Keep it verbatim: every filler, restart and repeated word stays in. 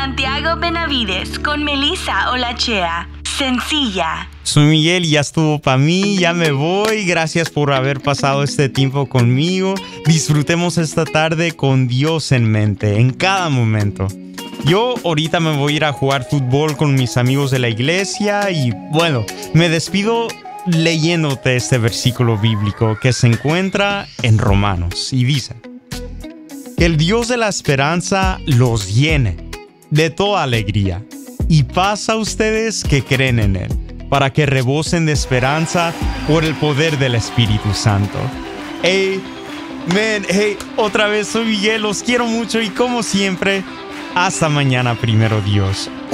Santiago Benavides con Melissa Olachea. Sencilla. Soy Miguel y ya estuvo para mí, ya me voy. Gracias por haber pasado este tiempo conmigo. Disfrutemos esta tarde con Dios en mente, en cada momento. Yo ahorita me voy a ir a jugar fútbol con mis amigos de la iglesia y bueno, me despido leyéndote este versículo bíblico que se encuentra en Romanos y dice: que el Dios de la esperanza los llene de toda alegría y paz a ustedes que creen en Él, para que rebosen de esperanza por el poder del Espíritu Santo. Hey, man, hey, otra vez soy Miguel, los quiero mucho y como siempre, hasta mañana, primero Dios.